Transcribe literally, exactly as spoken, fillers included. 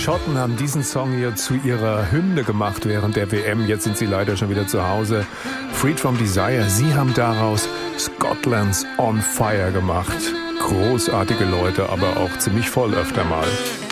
Schotten haben diesen Song hier zu ihrer Hymne gemacht während der W M. Jetzt sind sie leider schon wieder zu Hause. Freed from Desire. Sie haben daraus Scotland's on Fire gemacht. Großartige Leute, aber auch ziemlich voll öfter mal.